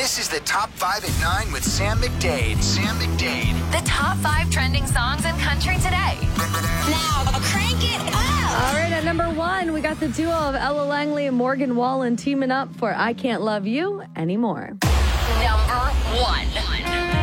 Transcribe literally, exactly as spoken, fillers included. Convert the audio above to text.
This is the Top five at nine with Sam McDade. Sam McDade. The top five trending songs in country today. Now, crank it up. All right, at number one, we got the duo of Ella Langley and Morgan Wallen teaming up for I Can't Love You Anymore. Number one.